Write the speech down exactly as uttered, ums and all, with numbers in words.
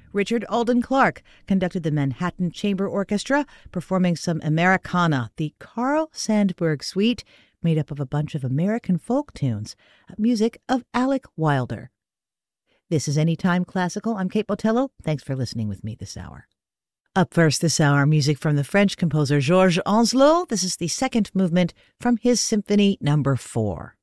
Richard Alden Clark conducted the Manhattan Chamber Orchestra, performing some Americana, the Carl Sandburg Suite, made up of a bunch of American folk tunes, music of Alec Wilder. This is Anytime Classical. I'm Kate Botello. Thanks for listening with me this hour. Up first this hour, music from the French composer Georges Ancelot. This is the second movement from his Symphony Number Four.